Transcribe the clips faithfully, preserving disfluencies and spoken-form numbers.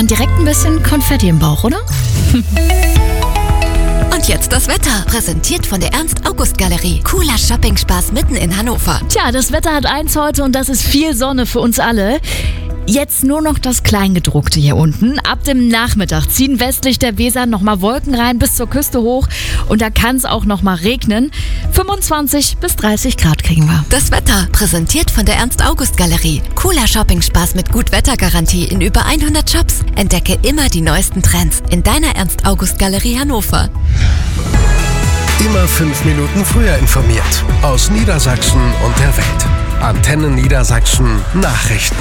man direkt ein bisschen Konfetti im Bauch, oder? Und jetzt das Wetter, präsentiert von der Ernst-August-Galerie. Cooler Shopping-Spaß mitten in Hannover. Tja, das Wetter hat eins heute und das ist viel Sonne für uns alle. Jetzt nur noch das Kleingedruckte hier unten. Ab dem Nachmittag ziehen westlich der Weser nochmal Wolken rein bis zur Küste hoch und da kann es auch nochmal regnen. fünfundzwanzig bis dreißig Grad kriegen wir. Das Wetter, präsentiert von der Ernst-August-Galerie. Cooler Shopping-Spaß mit Gut-Wetter-Garantie in über hundert Shops. Entdecke immer die neuesten Trends in deiner Ernst-August-Galerie Hannover. Immer fünf Minuten früher informiert. Aus Niedersachsen und der Welt. Antenne Niedersachsen Nachrichten.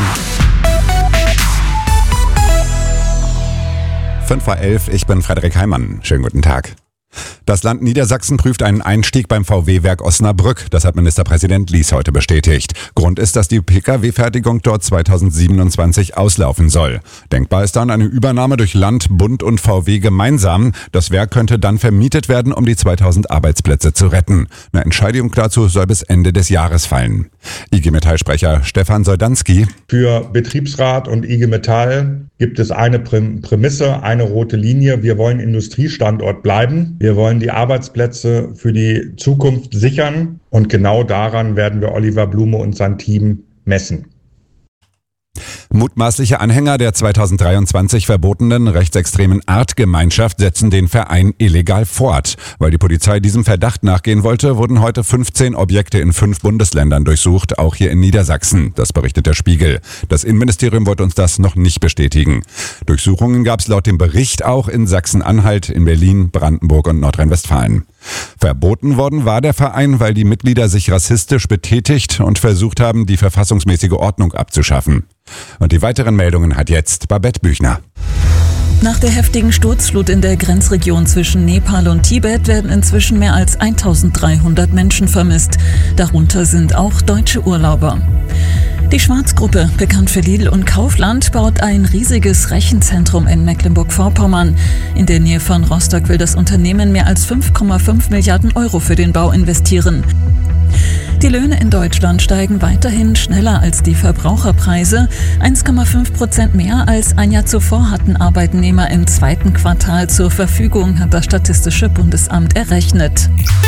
fünf vor elf, ich bin Frederik Heimann. Schönen guten Tag. Das Land Niedersachsen prüft einen Einstieg beim V W-Werk Osnabrück. Das hat Ministerpräsident Lies heute bestätigt. Grund ist, dass die Pkw-Fertigung dort zweitausendsiebenundzwanzig auslaufen soll. Denkbar ist dann eine Übernahme durch Land, Bund und V W gemeinsam. Das Werk könnte dann vermietet werden, um die zweitausend Arbeitsplätze zu retten. Eine Entscheidung dazu soll bis Ende des Jahres fallen. I G Metall-Sprecher Stefan Soldanski. Für Betriebsrat und I G Metall gibt es eine Prämisse, eine rote Linie. Wir wollen Industriestandort bleiben. Wir wollen die Arbeitsplätze für die Zukunft sichern. Und genau daran werden wir Oliver Blume und sein Team messen. Mutmaßliche Anhänger der zweitausenddreiundzwanzig verbotenen rechtsextremen Artgemeinschaft setzen den Verein illegal fort. Weil die Polizei diesem Verdacht nachgehen wollte, wurden heute fünfzehn Objekte in fünf Bundesländern durchsucht, auch hier in Niedersachsen. Das berichtet der Spiegel. Das Innenministerium wollte uns das noch nicht bestätigen. Durchsuchungen gab es laut dem Bericht auch in Sachsen-Anhalt, in Berlin, Brandenburg und Nordrhein-Westfalen. Verboten worden war der Verein, weil die Mitglieder sich rassistisch betätigt und versucht haben, die verfassungsmäßige Ordnung abzuschaffen. Und die weiteren Meldungen hat jetzt Babette Büchner. Nach der heftigen Sturzflut in der Grenzregion zwischen Nepal und Tibet werden inzwischen mehr als eintausenddreihundert Menschen vermisst. Darunter sind auch deutsche Urlauber. Die Schwarz-Gruppe, bekannt für Lidl und Kaufland, baut ein riesiges Rechenzentrum in Mecklenburg-Vorpommern. In der Nähe von Rostock will das Unternehmen mehr als fünf Komma fünf Milliarden Euro für den Bau investieren. Die Löhne in Deutschland steigen weiterhin schneller als die Verbraucherpreise. eins Komma fünf Prozent mehr als ein Jahr zuvor hatten Arbeitnehmer im zweiten Quartal zur Verfügung, hat das Statistische Bundesamt errechnet.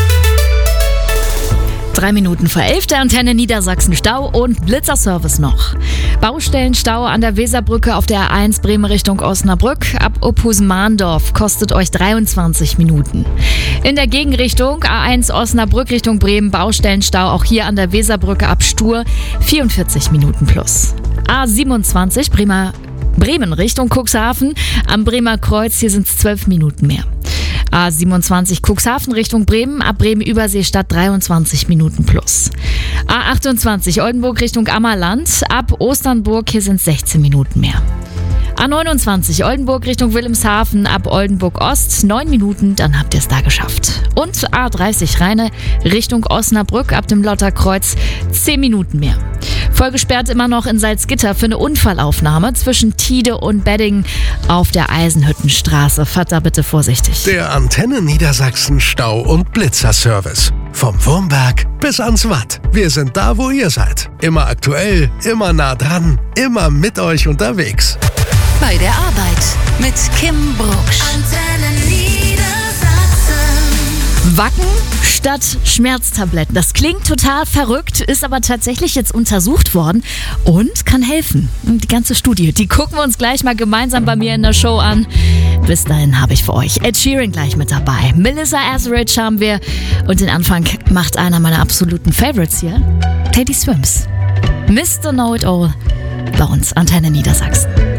Drei Minuten vor elf, der Antenne Niedersachsen Stau und Blitzerservice noch. Baustellenstau an der Weserbrücke auf der A eins Bremen Richtung Osnabrück ab Ophusen-Mahndorf kostet euch dreiundzwanzig Minuten. In der Gegenrichtung A eins Osnabrück Richtung Bremen Baustellenstau auch hier an der Weserbrücke ab Stur vierundvierzig Minuten plus. A siebenundzwanzig Bremer, Bremen Richtung Cuxhaven am Bremer Kreuz, hier sind es zwölf Minuten mehr. A siebenundzwanzig Cuxhaven Richtung Bremen, ab Bremen-Überseestadt dreiundzwanzig Minuten plus. A achtundzwanzig Oldenburg Richtung Ammerland, ab Osternburg, hier sind sechzehn Minuten mehr. A neunundzwanzig Oldenburg Richtung Wilhelmshaven, ab Oldenburg Ost neun Minuten, dann habt ihr es da geschafft. Und A dreißig Rheine Richtung Osnabrück, ab dem Lotterkreuz zehn Minuten mehr. Voll gesperrt immer noch in Salzgitter für eine Unfallaufnahme zwischen Tide und Bedding auf der Eisenhüttenstraße. Fahrt da bitte vorsichtig. Der Antenne Niedersachsen Stau- und Blitzerservice. Vom Wurmberg bis ans Watt. Wir sind da, wo ihr seid. Immer aktuell, immer nah dran, immer mit euch unterwegs. Bei der Arbeit mit Kim Brucksch. Antenne Niedersachsen. Wacken statt Schmerztabletten. Das klingt total verrückt, ist aber tatsächlich jetzt untersucht worden und kann helfen. Die ganze Studie, die gucken wir uns gleich mal gemeinsam bei mir in der Show an. Bis dahin habe ich für euch Ed Sheeran gleich mit dabei. Melissa Etheridge haben wir und den Anfang macht einer meiner absoluten Favorites hier, Teddy Swims. Mister Know-It-All bei uns Antenne Niedersachsen.